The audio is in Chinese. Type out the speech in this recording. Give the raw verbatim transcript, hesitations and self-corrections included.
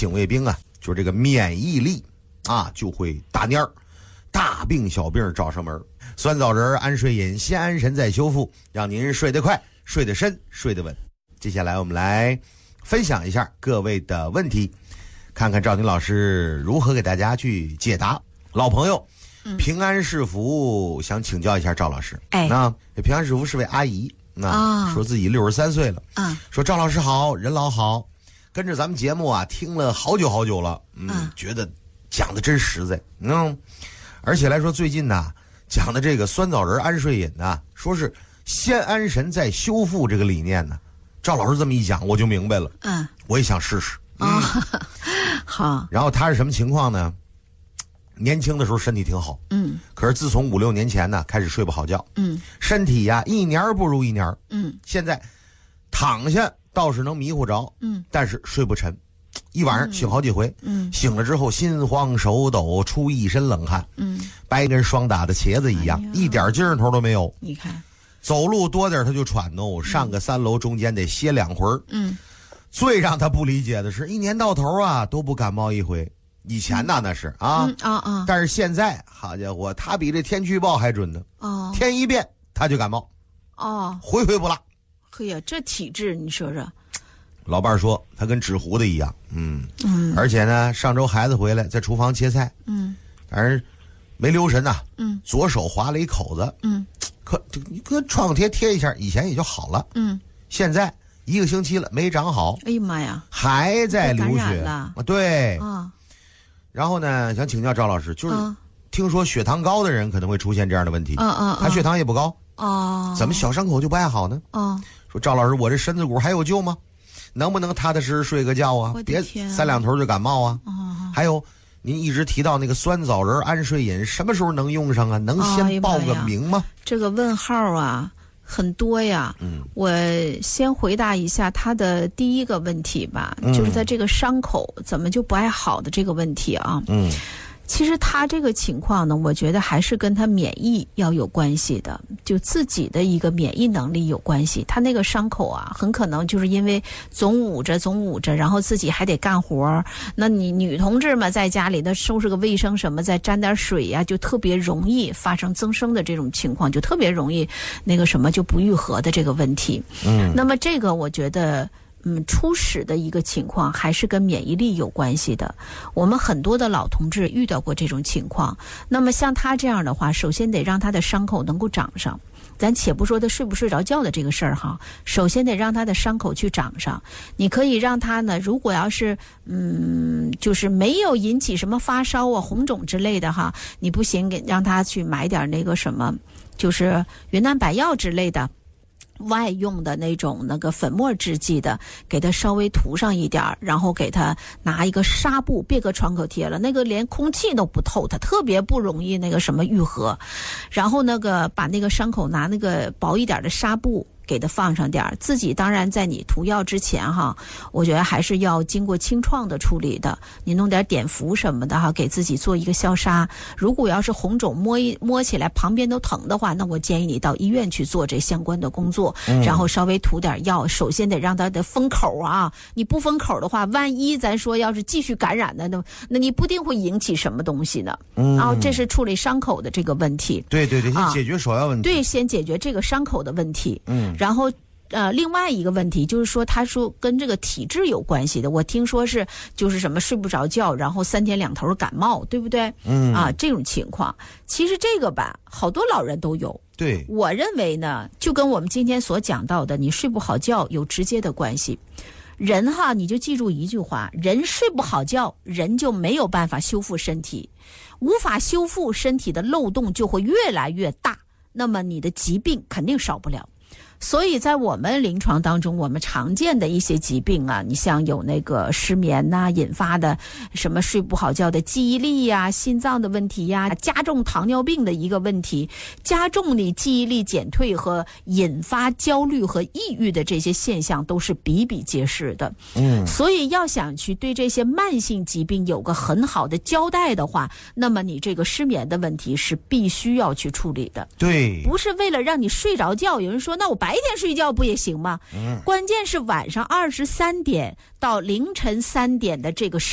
警卫兵啊，就是这个免疫力啊就会打蔫儿，大病小病找上门。酸枣仁安睡饮，先安神再修复，让您睡得快，睡得深，睡得稳。接下来我们来分享一下各位的问题，看看赵宁老师如何给大家去解答。老朋友、嗯、平安是福想请教一下赵老师。 哎， 那平安是福是位阿姨，那、哦、说自己六十三岁了， 嗯， 说赵老师好，人老好，跟着咱们节目啊听了好久好久了，嗯，嗯觉得讲的真实在，嗯，而且来说最近呢讲的这个酸枣仁安睡饮呢，说是先安神再修复这个理念呢，赵老师这么一讲我就明白了， 嗯， 我也想试试，嗯， 哦、好。 然后他是什么情况呢？年轻的时候身体挺好， 嗯， 可是自从五六年前呢开始睡不好觉， 嗯， 身体呀一年不如一年， 嗯， 现在躺下倒是能迷糊着， 嗯， 但是睡不沉，一晚上醒好几回， 嗯， 醒了之后心慌手抖，出一身冷汗， 嗯， 白跟霜打的茄子一样，哎、一点劲儿头都没有。 你看， 走路多点他就喘哦，上个三楼中间得歇两回。 嗯， 最让他不理解的是，一年到头啊都不感冒一回。以前呢那是啊， 嗯、啊啊， 但是现在好家伙，他比这天气预报还准呢。 哦， 天一变他就感冒。 哦， 回回不落。 嘿呀，这体质你说说。 老伴儿说他跟纸糊的一样，嗯嗯， 而且呢，上周孩子回来在厨房切菜， 嗯， 反正没留神呐、啊， 嗯， 左手划了一口子， 嗯， 可你搁创可贴贴一下，以前也就好了， 嗯， 现在一个星期了没长好， 哎呀妈呀， 还在流血了啊，对啊。 然后呢，想请教赵老师，就是听说血糖高的人可能会出现这样的问题， 啊啊， 他血糖也不高， 哦， 怎么小伤口就不爱好呢？ 哦， 说赵老师，我这身子骨还有救吗？能不能踏踏实实睡个觉啊？别三两头就感冒啊！ 哦， 还有，您一直提到那个酸枣仁安睡饮，什么时候能用上啊？能先报个名吗？ 哦、这个问号啊很多呀。 嗯， 我先回答一下他的第一个问题吧， 嗯、 就是他这个伤口怎么就不爱好的这个问题啊。 嗯。 其实他这个情况呢，我觉得还是跟他免疫要有关系的，就自己的一个免疫能力有关系。他那个伤口啊，很可能就是因为总捂着总捂着，然后自己还得干活。那你女同志嘛，在家里的收拾个卫生什么，再沾点水呀、啊，就特别容易发生增生的这种情况，就特别容易那个什么就不愈合的这个问题。 嗯， 那么这个我觉得。嗯，初始的一个情况还是跟免疫力有关系的。我们很多的老同志遇到过这种情况。那么像他这样的话，首先得让他的伤口能够长上。咱且不说他睡不睡着觉的这个事儿哈，首先得让他的伤口去长上。你可以让他呢，如果要是嗯，就是没有引起什么发烧啊、红肿之类的哈，你不行，给让他去买点那个什么，就是云南白药之类的。外用的那种那个粉末制剂的，给它稍微涂上一点，然后给它拿一个纱布，别搁创可贴了，那个连空气都不透，它特别不容易那个什么愈合。然后那个把那个伤口拿那个薄一点的纱布给它放上点，自己当然在你涂药之前哈，我觉得还是要经过清创的处理的，你弄点碘伏什么的哈，给自己做一个消杀。如果要是红肿摸一摸起来旁边都疼的话，那我建议你到医院去做这相关的工作， 嗯、 然后稍微涂点药，首先得让它的封口啊，你不封口的话，万一咱说要是继续感染的，那那你不定会引起什么东西呢？ 嗯， 然后这是处理伤口的这个问题。 对对对，先解决首要问题。 啊、对，先解决这个伤口的问题。 嗯。 然后，呃，另外一个问题就是说，他说跟这个体质有关系的。我听说是就是什么睡不着觉，然后三天两头感冒，对不对？ 嗯啊，这种情况，其实这个吧，好多老人都有。 对， 我认为呢，就跟我们今天所讲到的，你睡不好觉有直接的关系。人哈，你就记住一句话：人睡不好觉，人就没有办法修复身体，无法修复身体的漏洞就会越来越大。那么你的疾病肯定少不了。所以在我们临床当中，我们常见的一些疾病啊，你像有那个失眠呐、啊、引发的什么睡不好觉的记忆力呀、啊、心脏的问题呀、啊、加重糖尿病的一个问题，加重你记忆力减退和引发焦虑和抑郁的这些现象都是比比皆是的。 嗯， 所以要想去对这些慢性疾病有个很好的交代的话，那么你这个失眠的问题是必须要去处理的。 对， 不是为了让你睡着觉。有人说，那我白天睡觉不也行吗？ 嗯， 关键是晚上二十三点到凌晨三点的这个